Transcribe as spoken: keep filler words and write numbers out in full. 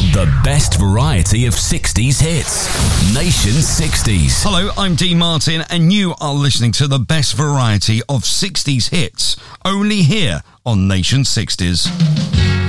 The best variety of sixties hits. Nation sixties. Hello, I'm Dean Martin, and you are listening to the best variety of sixties hits, only here on Nation sixties.